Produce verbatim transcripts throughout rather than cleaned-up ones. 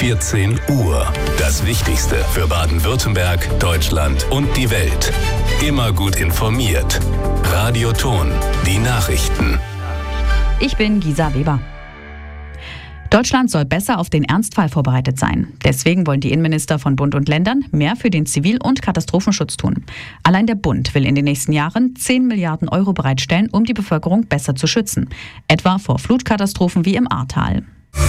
vierzehn Uhr. Das Wichtigste für Baden-Württemberg, Deutschland und die Welt. Immer gut informiert. Radio Ton, die Nachrichten. Ich bin Gisa Weber. Deutschland soll besser auf den Ernstfall vorbereitet sein. Deswegen wollen die Innenminister von Bund und Ländern mehr für den Zivil- und Katastrophenschutz tun. Allein der Bund will in den nächsten Jahren zehn Milliarden Euro bereitstellen, um die Bevölkerung besser zu schützen. Etwa vor Flutkatastrophen wie im Ahrtal.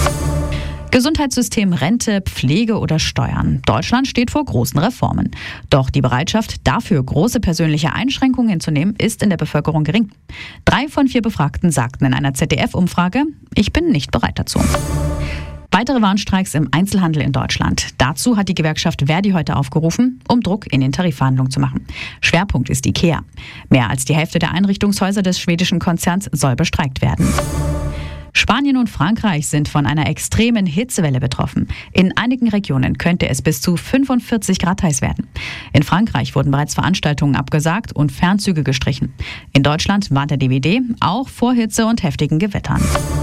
Gesundheitssystem, Rente, Pflege oder Steuern. Deutschland steht vor großen Reformen. Doch die Bereitschaft, dafür große persönliche Einschränkungen hinzunehmen, ist in der Bevölkerung gering. Drei von vier Befragten sagten in einer Z D F-Umfrage, ich bin nicht bereit dazu. Weitere Warnstreiks im Einzelhandel in Deutschland. Dazu hat die Gewerkschaft Verdi heute aufgerufen, um Druck in den Tarifverhandlungen zu machen. Schwerpunkt ist IKEA. Mehr als die Hälfte der Einrichtungshäuser des schwedischen Konzerns soll bestreikt werden. Spanien und Frankreich sind von einer extremen Hitzewelle betroffen. In einigen Regionen könnte es bis zu fünfundvierzig Grad heiß werden. In Frankreich wurden bereits Veranstaltungen abgesagt und Fernzüge gestrichen. In Deutschland warnt der D W D auch vor Hitze und heftigen Gewittern.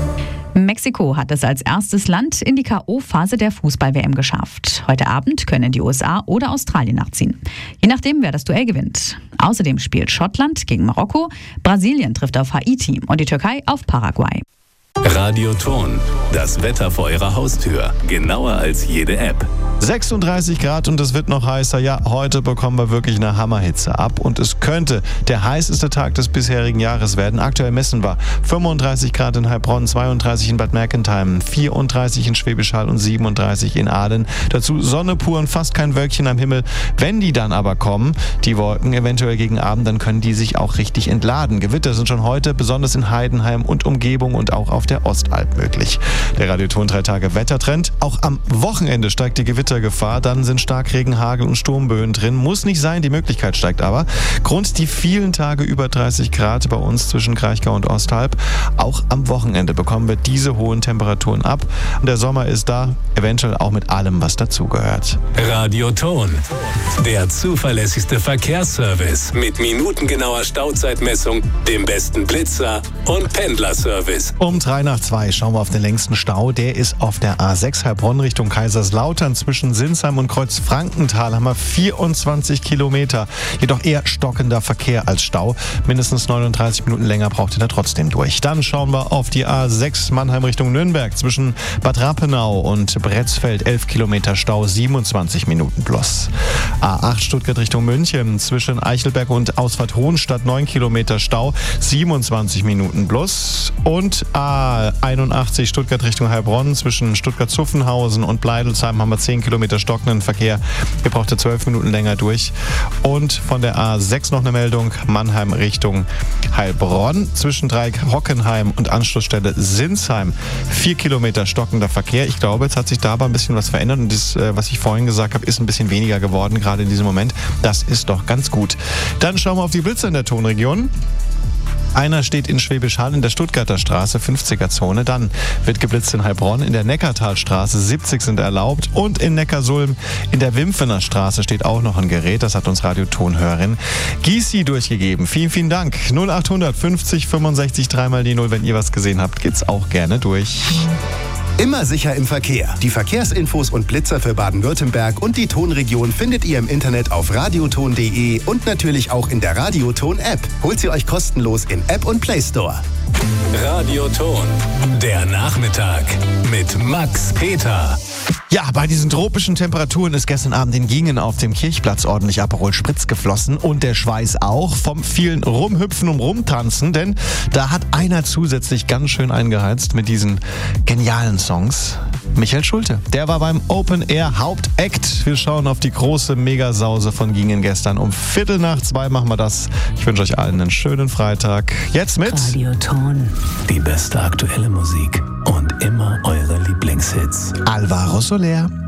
Mexiko hat es als erstes Land in die K O-Phase der Fußball-W M geschafft. Heute Abend können die U S A oder Australien nachziehen. Je nachdem, wer das Duell gewinnt. Außerdem spielt Schottland gegen Marokko, Brasilien trifft auf Haiti und die Türkei auf Paraguay. Radio Ton, das Wetter vor Ihrer Haustür. Genauer als jede App. sechsunddreißig Grad und es wird noch heißer. Ja, heute bekommen wir wirklich eine Hammerhitze ab. Und es könnte der heißeste Tag des bisherigen Jahres werden. Aktuell messen wir fünfunddreißig Grad in Heilbronn, zweiunddreißig in Bad Mergentheim, vierunddreißig in Schwäbisch Hall und siebenunddreißig in Aalen. Dazu Sonne pur und fast kein Wölkchen am Himmel. Wenn die dann aber kommen, die Wolken eventuell gegen Abend, dann können die sich auch richtig entladen. Gewitter sind schon heute besonders in Heidenheim und Umgebung und auch auf der Ostalb möglich. Der Radio Ton drei Tage Wettertrend. Auch am Wochenende steigt die Gewittergefahr. Dann sind Starkregen, Hagel und Sturmböen drin. Muss nicht sein, die Möglichkeit steigt aber. Grund die vielen Tage über dreißig Grad bei uns zwischen Kraichgau und Ostalb. Auch am Wochenende bekommen wir diese hohen Temperaturen ab. Und der Sommer ist da, eventuell auch mit allem, was dazugehört. Radio Ton, der zuverlässigste Verkehrsservice mit minutengenauer Stauzeitmessung, dem besten Blitzer und Pendlerservice. Um drei nach zwei schauen wir auf den längsten Stau. Der ist auf der A sechs Heilbronn Richtung Kaiserslautern. Zwischen Sinsheim und Kreuzfrankenthal haben wir vierundzwanzig Kilometer. Jedoch eher stockender Verkehr als Stau. Mindestens neununddreißig Minuten länger braucht ihr da trotzdem durch. Dann schauen wir auf die A sechs Mannheim Richtung Nürnberg. Zwischen Bad Rappenau und Bretzfeld elf Kilometer Stau, siebenundzwanzig Minuten plus. A acht Stuttgart Richtung München. Zwischen Eichelberg und Ausfahrt Hohenstadt neun Kilometer Stau, siebenundzwanzig Minuten plus. Und A einundachtzig Stuttgart Richtung Heilbronn. Zwischen Stuttgart-Zuffenhausen und Bleidelsheim haben wir zehn Kilometer stockenden Verkehr. Ihr braucht ja zwölf Minuten länger durch. Und von der A sechs noch eine Meldung. Mannheim Richtung Heilbronn. Zwischen Dreieck Hockenheim und Anschlussstelle Sinsheim vier Kilometer stockender Verkehr. Ich glaube, jetzt hat sich da aber ein bisschen was verändert. Und das, was ich vorhin gesagt habe, ist ein bisschen weniger geworden, gerade in diesem Moment. Das ist doch ganz gut. Dann schauen wir auf die Blitze in der Tonregion. Einer steht in Schwäbisch Hall in der Stuttgarter Straße, fünfziger Zone. Dann wird geblitzt in Heilbronn, in der Neckartalstraße, siebzig sind erlaubt. Und in Neckarsulm in der Wimpfener Straße steht auch noch ein Gerät. Das hat uns Radiotonhörerin Gysi durchgegeben. Vielen, vielen Dank. null achthundert fünfzig fünfundsechzig dreimal die null. Wenn ihr was gesehen habt, geht's auch gerne durch. Immer sicher im Verkehr. Die Verkehrsinfos und Blitzer für Baden-Württemberg und die Tonregion findet ihr im Internet auf radioton punkt de und natürlich auch in der Radioton-App. Holt sie euch kostenlos in App und Play Store. Radio Ton, der Nachmittag mit Max Peter. Ja, bei diesen tropischen Temperaturen ist gestern Abend in Gingen auf dem Kirchplatz ordentlich Aperol Spritz geflossen und der Schweiß auch vom vielen Rumhüpfen und Rumtanzen, denn da hat einer zusätzlich ganz schön eingeheizt mit diesen genialen Songs. Michael Schulte, der war beim Open Air Hauptakt. Wir schauen auf die große Megasause von Gingen gestern. Um Viertel nach zwei machen wir das. Ich wünsche euch allen einen schönen Freitag. Jetzt mit Radio Ton. Die beste aktuelle Musik und immer eure Lieblingshits. Alvaro Soler.